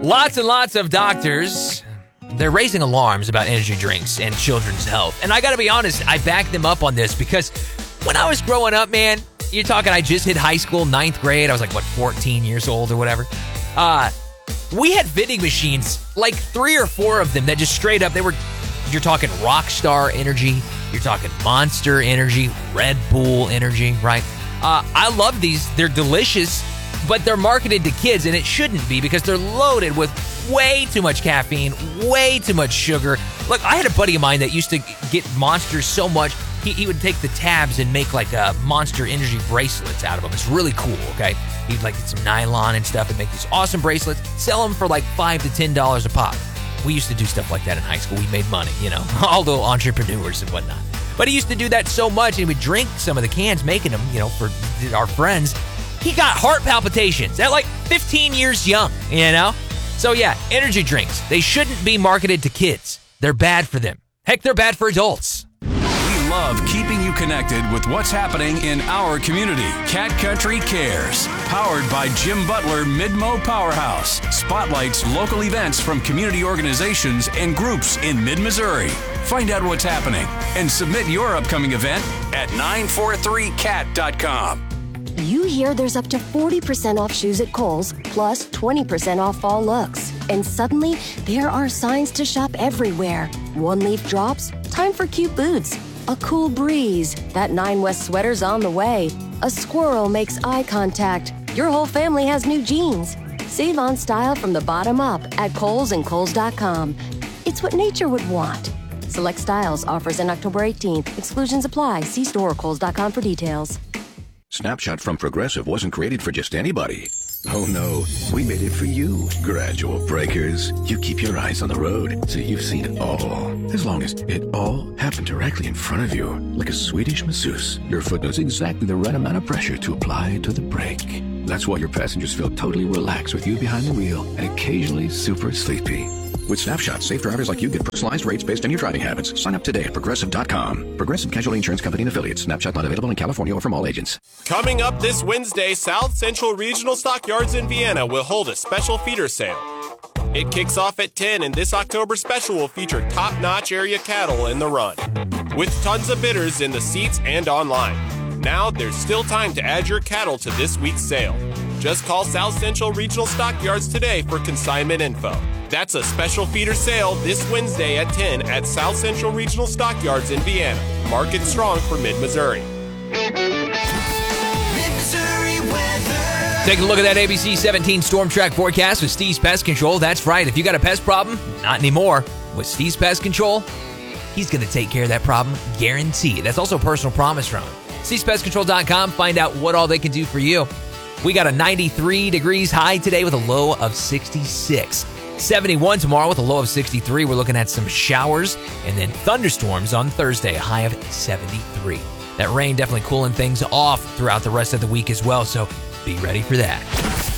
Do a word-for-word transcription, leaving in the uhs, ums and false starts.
Lots and lots of doctors, they're raising alarms about energy drinks and children's health. And I got to be honest, I back them up on this because when I was growing up, man, you're talking I just hit high school, ninth grade. I was like, what, fourteen years old or whatever. Uh, we had vending machines, like three or four of them that just straight up, they were, you're talking Rockstar Energy, you're talking Monster Energy, Red Bull Energy, right? Uh, I love these. They're delicious, but they're marketed to kids, and it shouldn't be because they're loaded with way too much caffeine, way too much sugar. Look, I had a buddy of mine that used to get Monsters so much, he, he would take the tabs and make like a Monster Energy bracelets out of them. It's really cool, okay? He'd like get some nylon and stuff and make these awesome bracelets, sell them for like five to ten dollars a pop. We used to do stuff like that in high school. We made money, you know, all the entrepreneurs and whatnot. But he used to do that so much, and he would drink some of the cans, making them, you know, for our friends. He got heart palpitations at like fifteen years young, you know? So yeah, energy drinks, they shouldn't be marketed to kids. They're bad for them. Heck, they're bad for adults. We love keeping you connected with what's happening in our community. Cat Country Cares, powered by Jim Butler Mid-Mo Powerhouse, spotlights local events from community organizations and groups in mid-Missouri. Find out what's happening and submit your upcoming event at nine four three cat dot com. You hear there's up to forty percent off shoes at Kohl's, plus twenty percent off fall looks. And suddenly, there are signs to shop everywhere. One leaf drops, time for cute boots. A cool breeze, that Nine West sweater's on the way. A squirrel makes eye contact. Your whole family has new jeans. Save on style from the bottom up at Kohl's and Kohl's dot com. It's what nature would want. Select styles, offers in October eighteenth. Exclusions apply. See store or Kohl's dot com for details. Snapshot from Progressive wasn't created for just anybody. Oh no, we made it for you. Gradual breakers. You keep your eyes on the road, so you've seen it all. As long as it all happened directly in front of you, like a Swedish masseuse, your foot knows exactly the right amount of pressure to apply to the brake. That's why your passengers feel totally relaxed with you behind the wheel and occasionally super sleepy. With Snapshot, safe drivers like you get personalized rates based on your driving habits. Sign up today at Progressive dot com. Progressive Casualty Insurance Company and Affiliates. Snapshot not available in California or from all agents. Coming up this Wednesday, South Central Regional Stockyards in Vienna will hold a special feeder sale. It kicks off at ten, and this October special will feature top-notch area cattle in the run, with tons of bidders in the seats and online. Now, there's still time to add your cattle to this week's sale. Just call South Central Regional Stockyards today for consignment info. That's a special feeder sale this Wednesday at ten at South Central Regional Stockyards in Vienna. Market strong for mid-Missouri. Mid-Missouri weather. Take a look at that A B C seventeen Storm Track forecast with Steve's Pest Control. That's right. If you got a pest problem, not anymore. With Steve's Pest Control, he's going to take care of that problem, guaranteed. That's also a personal promise from him. Steve's Pest Control dot com. Find out what all they can do for you. We got a ninety-three degrees high today with a low of sixty-six. seventy-one tomorrow with a low of sixty-three. We're looking at some showers and then thunderstorms on Thursday, a high of seventy-three. That rain definitely cooling things off throughout the rest of the week as well, so be ready for that.